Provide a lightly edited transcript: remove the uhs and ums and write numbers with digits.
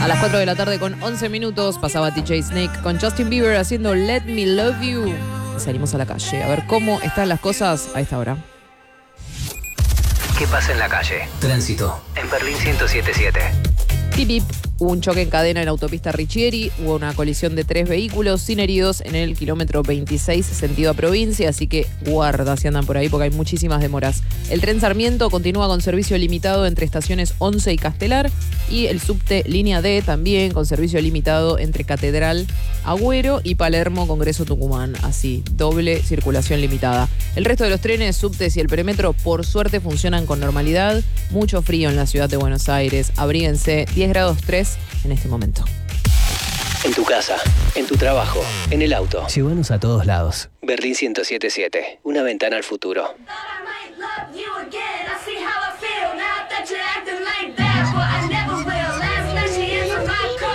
A las 4 de la tarde con 11 minutos pasaba DJ Snake con Justin Bieber haciendo Let Me Love You. Y salimos a la calle a ver cómo están las cosas a esta hora. ¿Qué pasa en la calle? Tránsito. En Berlín 107.7. Pip, pip. Hubo un choque en cadena en la autopista Richieri, hubo una colisión de 3 vehículos sin heridos en el kilómetro 26 sentido a provincia, así que guarda si andan por ahí porque hay muchísimas demoras. El tren Sarmiento continúa con servicio limitado entre estaciones 11 y Castelar y el subte línea D también con servicio limitado entre Catedral, Agüero y Palermo, Congreso Tucumán, así, doble circulación limitada. El resto de los trenes, subtes y el premetro por suerte funcionan con normalidad. Mucho frío en la ciudad de Buenos Aires, abríguense, 10 grados 3 en este momento. En tu casa, en tu trabajo, en el auto. Llévanos a todos lados. Berlín 107.7. Una ventana al futuro.